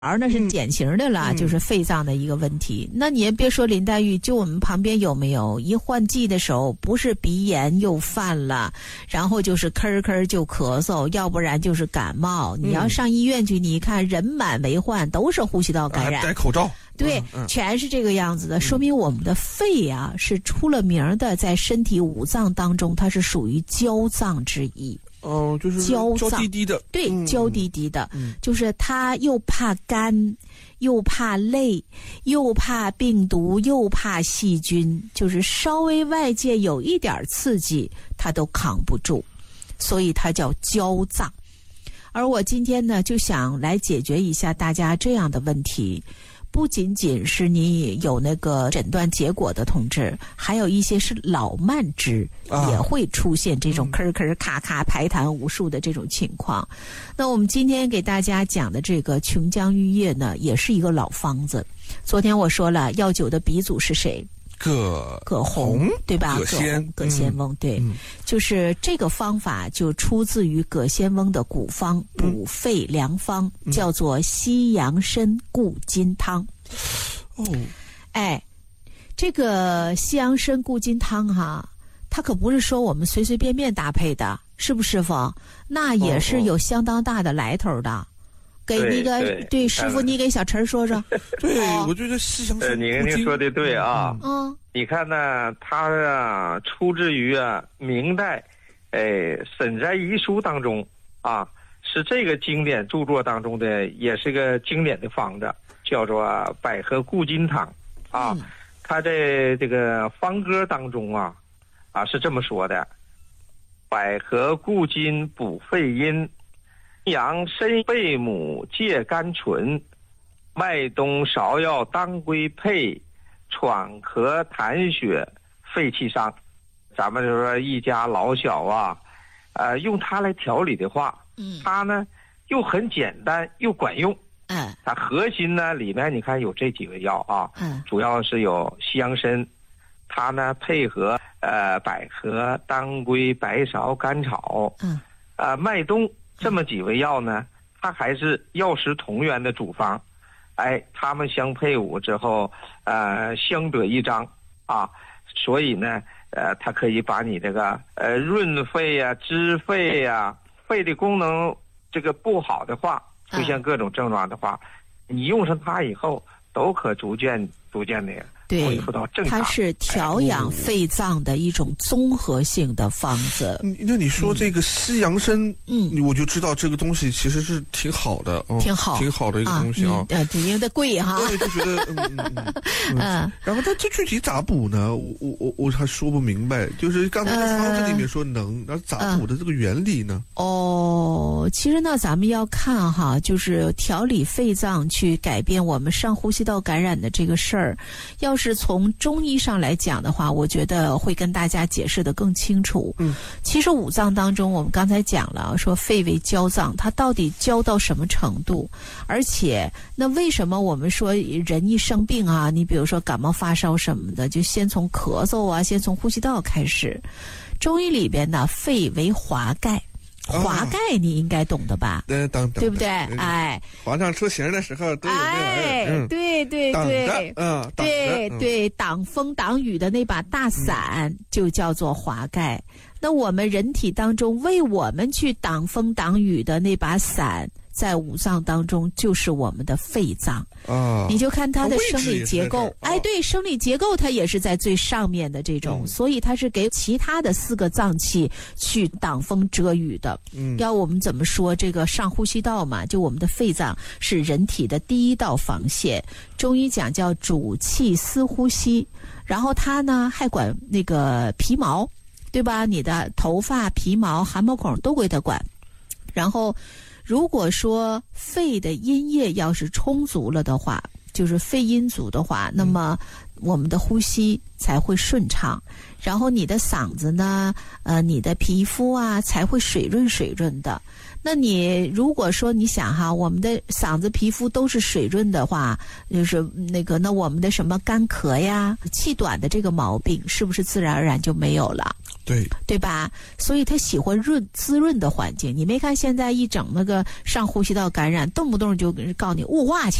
那是典型的了，就是肺脏的一个问题。那你也别说林黛玉，就我们旁边有没有一换季的时候，不是鼻炎又犯了，然后就是咳咳就咳嗽，要不然就是感冒。你要上医院去，你一看人满为患，都是呼吸道感染， 戴口罩。 对，全是这个样子的，说明我们的肺啊是出了名的，在身体五脏当中，它是属于娇脏之一。 就是娇滴滴的， 对，娇滴滴的，就是它又怕干，又怕累，又怕病毒，又怕细菌，就是稍微外界有一点刺激，它都扛不住，所以它叫娇脏。而我今天呢，就想来解决一下大家这样的问题。不仅仅是你有那个诊断结果的同志，还有一些是老慢支，也会出现这种咳咳咔咔排痰无数的这种情况。那我们今天给大家讲的这个琼浆玉液呢，也是一个老方子。昨天我说了，药酒的鼻祖是谁？葛洪，对吧？葛仙翁，对，就是这个方法就出自于葛仙翁的古方补肺良方，叫做西洋参固金汤。这个西洋参固金汤哈，它可不是说我们随随便便搭配的，是不是师傅？那也是有相当大的来头的。给那个对师傅，你给小陈说说。 对，我觉得西洋参您说的对啊。你看呢，它出自于明代，沈斋遗书当中啊，是这个经典著作当中的，也是个经典的方子，叫做百合固金汤啊。它在这个方歌当中啊是这么说的：百合固金补肺阴。阳参贝母借甘醇，麦冬芍药当归配，喘咳痰血肺气伤。咱们就说一家老小用它来调理的话，它呢又很简单又管用。它核心呢里面你看有这几个药啊，主要是有西洋参，它呢配合百合、当归、白芍、甘草，麦冬。这么几味药呢，它还是药食同源的主方，它们相配伍之后，相得益彰啊，所以呢，它可以把你这个润肺啊、滋肺啊、肺的功能这个不好的话，出现各种症状的话，你用上它以后，都可逐渐的恢复到正常。 它是调养肺脏的一种综合性的方子。 那你说这个西洋参，我就知道这个东西其实是挺好的，挺好的一个东西啊。 因为它贵哈。 对，就觉得然后它这具体咋补呢？我还说不明白。就是刚才方子里面说能，然后咋补的这个原理呢？ 其实呢，咱们要看哈，就是调理肺脏去改变我们上呼吸道感染的这个事儿，要是从中医上来讲的话，我觉得会跟大家解释得更清楚。其实五脏当中，我们刚才讲了，说肺为娇脏，它到底娇到什么程度？而且，那为什么我们说人一生病啊，你比如说感冒发烧什么的，就先从咳嗽啊，先从呼吸道开始。中医里边呢，肺为华盖。华盖你应该懂的吧？对不对？ 皇上出行的时候都有那玩意儿。 对，挡风挡雨的那把大伞就叫做华盖。那我们人体当中为我们去挡风挡雨的那把伞，在五脏当中就是我们的肺脏。你就看它的生理结构，对，生理结构它也是在最上面的这种，所以它是给其他的4个脏器去挡风遮雨的。要我们怎么说这个上呼吸道嘛，就我们的肺脏是人体的第一道防线，中医讲叫主气司呼吸，然后它呢还管那个皮毛，对吧？你的头发、皮毛、汗毛孔都归它管。然后如果说肺的阴液要是充足了的话，就是肺阴足的话，那么我们的呼吸才会顺畅，然后你的嗓子呢，你的皮肤啊才会水润的。那你如果说你想哈，我们的嗓子皮肤都是水润的话，就是那我们的什么干咳呀、气短的这个毛病，是不是自然而然就没有了？ 对吧？所以它喜欢滋润的环境。你没看现在一整那个上呼吸道感染，动不动就告诉你雾化